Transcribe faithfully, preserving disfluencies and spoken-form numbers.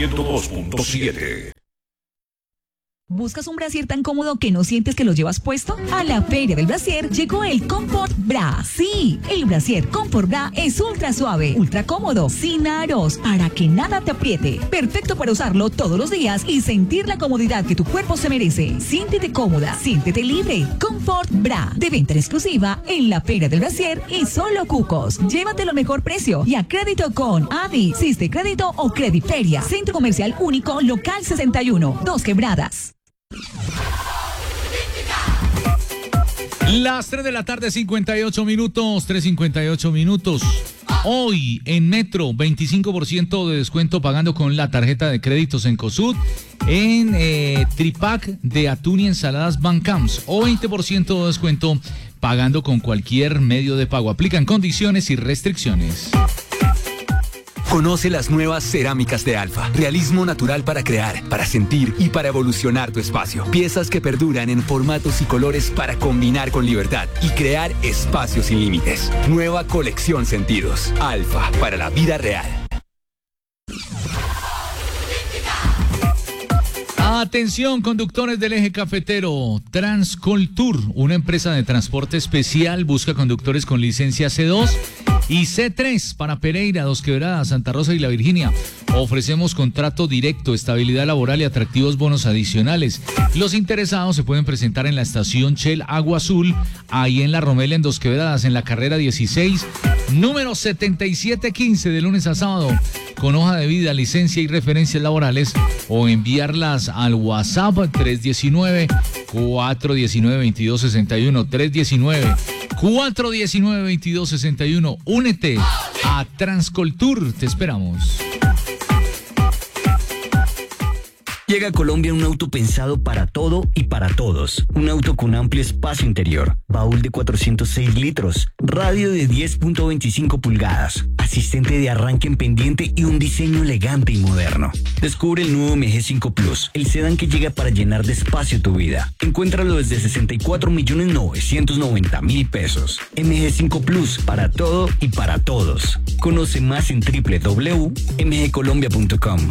ciento dos punto siete. ¿Buscas un brasier tan cómodo que no sientes que lo llevas puesto? A la Feria del Brasier llegó el Comfort Bra. Sí, el brasier Comfort Bra es ultra suave, ultra cómodo, sin aros, para que nada te apriete. Perfecto para usarlo todos los días y sentir la comodidad que tu cuerpo se merece. Siéntete cómoda, siéntete libre. Comfort Bra, de venta exclusiva en la Feria del Brasier y solo Cucos. Llévatelo a mejor precio y a crédito con Adi, Siste Crédito o Crediferia. Centro Comercial Único, Local sesenta y uno, Dos Quebradas. Las tres de la tarde, cincuenta y ocho minutos, tres cincuenta y ocho minutos. Hoy en Metro, veinticinco por ciento de descuento pagando con la tarjeta de créditos en Cosud, en eh, tripack de atún y ensaladas Bancams, o veinte por ciento de descuento pagando con cualquier medio de pago. Aplican condiciones y restricciones. Conoce las nuevas cerámicas de Alfa. Realismo natural para crear, para sentir y para evolucionar tu espacio. Piezas que perduran en formatos y colores para combinar con libertad y crear espacios sin límites. Nueva colección Sentidos. Alfa, para la vida real. Atención, conductores del eje cafetero. Transcoltur, una empresa de transporte especial, busca conductores con licencia C dos y C tres para Pereira, Dos Quebradas, Santa Rosa y La Virginia. Ofrecemos contrato directo, estabilidad laboral y atractivos bonos adicionales. Los interesados se pueden presentar en la estación Shell Agua Azul, ahí en La Romela, en Dos Quebradas, en la carrera dieciséis, número setenta y siete quince, de lunes a sábado, con hoja de vida, licencia y referencias laborales, o enviarlas al WhatsApp tres uno nueve, cuatro uno nueve, veintidós sesenta y uno, tres uno nueve, cuatro uno nueve, veintidós sesenta y uno. Únete a Transcoltur, te esperamos. Llega a Colombia un auto pensado para todo y para todos. Un auto con amplio espacio interior, baúl de cuatrocientos seis litros, radio de diez punto veinticinco pulgadas, asistente de arranque en pendiente y un diseño elegante y moderno. Descubre el nuevo M G cinco Plus, el sedán que llega para llenar de espacio tu vida. Encuéntralo desde sesenta y cuatro millones novecientos noventa mil pesos. M G cinco Plus, para todo y para todos. Conoce más en doble u doble u doble u punto m g colombia punto com.